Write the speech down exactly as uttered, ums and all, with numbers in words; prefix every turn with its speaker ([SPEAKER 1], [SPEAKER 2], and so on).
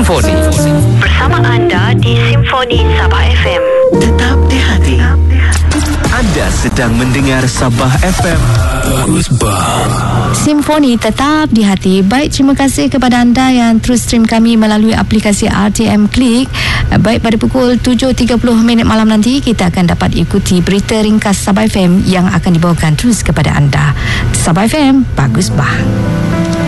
[SPEAKER 1] Simfoni.
[SPEAKER 2] Bersama anda di Simfoni Sabah F M.
[SPEAKER 1] Tetap di hati. Anda sedang mendengar Sabah F M. Bagus bang.
[SPEAKER 3] Simfoni tetap di hati. Baik, terima kasih kepada anda yang terus stream kami melalui aplikasi R T M Click. Baik, pada pukul tujuh tiga puluh minit malam nanti kita akan dapat ikuti berita ringkas Sabah F M yang akan dibawakan terus kepada anda. Sabah F M, bagus bang.